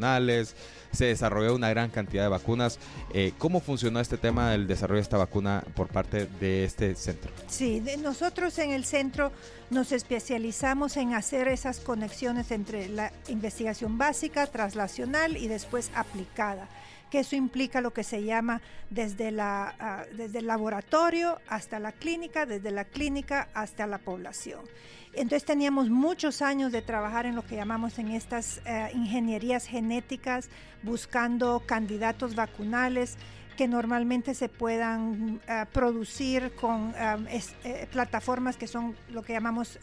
nacionales, se desarrolló una gran cantidad de vacunas. ¿Cómo funcionó este tema del desarrollo de esta vacuna por parte de este centro? Sí, nosotros en el centro nos especializamos en hacer esas conexiones entre la investigación básica, translacional y después aplicada, que eso implica lo que se llama desde el laboratorio hasta la clínica, desde la clínica hasta la población. Entonces teníamos muchos años de trabajar en lo que llamamos en estas ingenierías genéticas, buscando candidatos vacunales que normalmente se puedan producir con plataformas que son lo que llamamos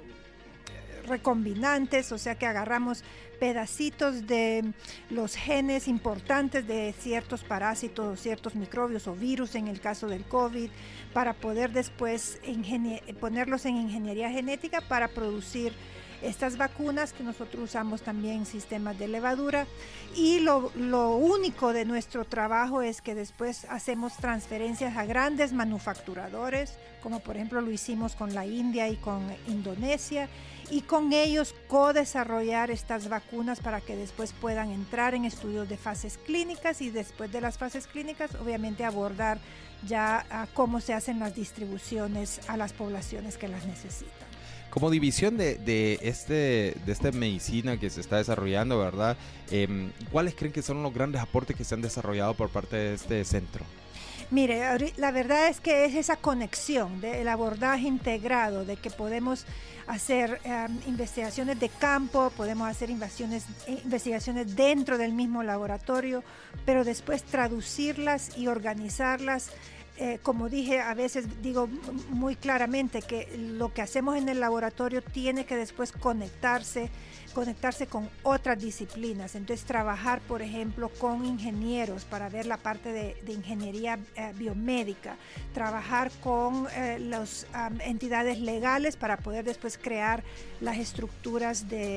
recombinantes, o sea que agarramos pedacitos de los genes importantes de ciertos parásitos o ciertos microbios o virus en el caso del COVID, para poder después ponerlos en ingeniería genética para producir estas vacunas que nosotros usamos también en sistemas de levadura. Y lo único de nuestro trabajo es que después hacemos transferencias a grandes manufacturadores, como por ejemplo lo hicimos con la India y con Indonesia, y con ellos co-desarrollar estas vacunas para que después puedan entrar en estudios de fases clínicas y después de las fases clínicas obviamente abordar ya cómo se hacen las distribuciones a las poblaciones que las necesitan. Como división de esta medicina que se está desarrollando, ¿verdad? ¿Cuáles creen que son los grandes aportes que se han desarrollado por parte de este centro? Mire, la verdad es que es esa conexión del abordaje integrado, de que podemos hacer investigaciones de campo, podemos hacer investigaciones dentro del mismo laboratorio, pero después traducirlas y organizarlas. Como dije, a veces digo muy claramente que lo que hacemos en el laboratorio tiene que después conectarse con otras disciplinas. Entonces trabajar, por ejemplo, con ingenieros para ver la parte de ingeniería biomédica, trabajar con las entidades legales para poder después crear las estructuras de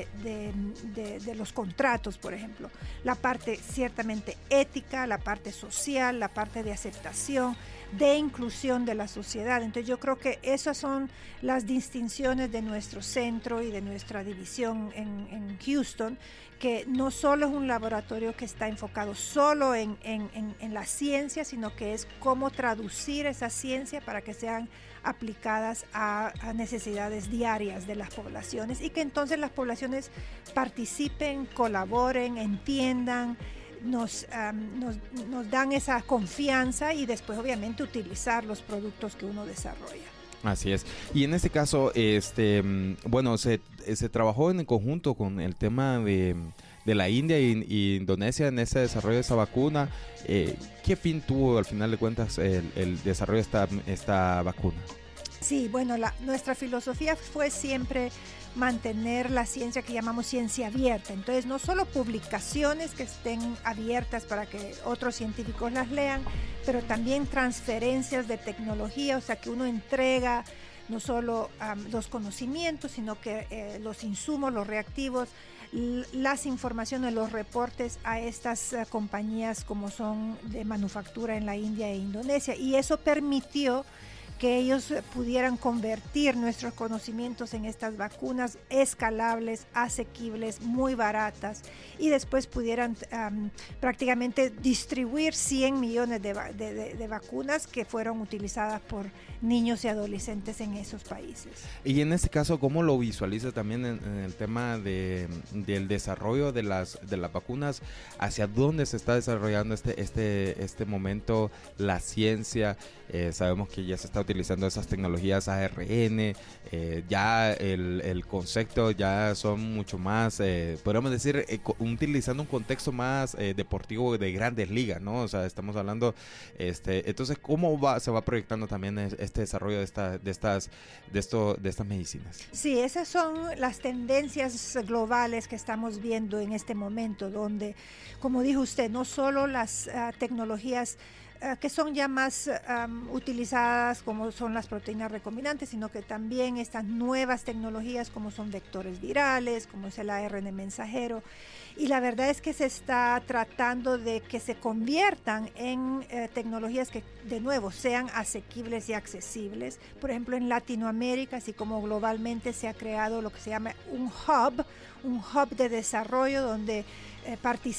los contratos, por ejemplo. La parte ciertamente ética, la parte social, la parte de aceptación, de inclusión de la sociedad. Entonces yo creo que esas son las distinciones de nuestro centro y de nuestra división en Houston, que no solo es un laboratorio que está enfocado solo en la ciencia, sino que es cómo traducir esa ciencia para que sean aplicadas a necesidades diarias de las poblaciones y que entonces las poblaciones participen, colaboren, entiendan, nos dan esa confianza y después obviamente utilizar los productos que uno desarrolla. Así es. Y en este caso, bueno, se trabajó en conjunto con el tema de la India y Indonesia en ese desarrollo de esa vacuna. ¿Qué fin tuvo al final de cuentas el desarrollo de esta vacuna? Sí, bueno, nuestra filosofía fue siempre mantener la ciencia que llamamos ciencia abierta. Entonces, no solo publicaciones que estén abiertas para que otros científicos las lean, pero también transferencias de tecnología, o sea, que uno entrega no solo los conocimientos, sino que los insumos, los reactivos, las informaciones, los reportes a estas compañías como son de manufactura en la India e Indonesia. Y eso permitió que ellos pudieran convertir nuestros conocimientos en estas vacunas escalables, asequibles, muy baratas, y después pudieran prácticamente distribuir 100 millones de vacunas que fueron utilizadas por niños y adolescentes en esos países. Y en este caso, ¿cómo lo visualiza también en el tema del desarrollo de las vacunas? ¿Hacia dónde se está desarrollando este momento la ciencia? Sabemos que ya se está utilizando esas tecnologías ARN, ya el concepto ya son mucho más, podríamos decir, utilizando un contexto más deportivo de grandes ligas, ¿no? O sea, estamos hablando, entonces, ¿cómo se va proyectando también este desarrollo de estas medicinas? Sí, esas son las tendencias globales que estamos viendo en este momento, donde, como dijo usted, no solo las tecnologías que son ya más utilizadas como son las proteínas recombinantes, sino que también estas nuevas tecnologías como son vectores virales, como es el ARN mensajero. Y la verdad es que se está tratando de que se conviertan en tecnologías que, de nuevo, sean asequibles y accesibles. Por ejemplo, en Latinoamérica, así como globalmente, se ha creado lo que se llama un hub de desarrollo donde participan